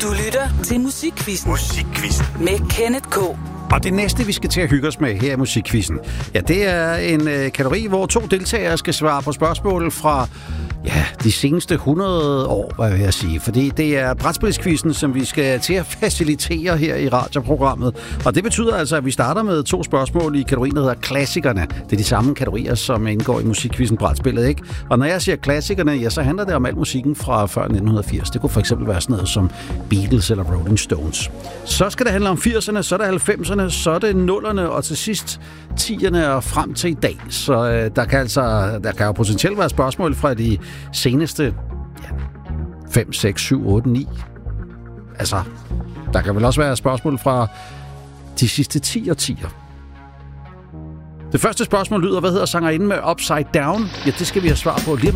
Du lytter til Musikquizzen. Musikquizzen. Med Kenneth K. Og det næste, vi skal til at hygge os med her i Musikquizzen, ja, det er en kategori, hvor 2 deltagere skal svare på spørgsmål fra de seneste 100 år, hvad vil jeg sige. Fordi det er brætspilsquizzen, som vi skal til at facilitere her i radioprogrammet. Og det betyder altså, at vi starter med 2 spørgsmål i kategorien, der hedder klassikerne. Det er de samme kategorier, som indgår i Musikquizzen brætspillet, ikke? Og når jeg siger klassikerne, ja, så handler det om al musikken fra før 1980. Det kunne for eksempel være sådan noget som Beatles eller Rolling Stones. Så skal det handle om 80'erne, så er det 90'erne, så er det 0'erne, og til sidst 10'erne og frem til i dag. Så der kan jo potentielt være spørgsmål fra de seneste 5, 6, 7, 8, 9. Altså, der kan vel også være spørgsmål fra de sidste 10 årtier. Det første spørgsmål lyder, hvad hedder sangerinden med Upside Down? Ja, det skal vi have svar på lige